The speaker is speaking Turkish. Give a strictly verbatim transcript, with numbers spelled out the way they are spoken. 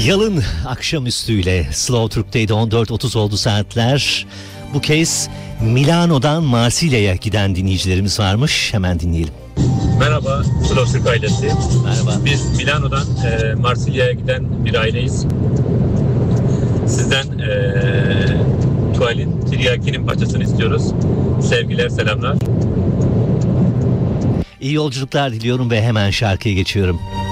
Yalın akşamüstüyle Slow Türk'teydi. on dört otuz oldu saatler. Bu kez Milano'dan Marsilya'ya giden dinleyicilerimiz varmış. Hemen dinleyelim. Merhaba Slow Türk ailesi. Merhaba. Biz Milano'dan e, Marsilya'ya giden bir aileyiz. Sizden e, Tuval'in Tiryaki'nin parçasını istiyoruz. Sevgiler, selamlar. İyi yolculuklar diliyorum ve hemen şarkıya geçiyorum.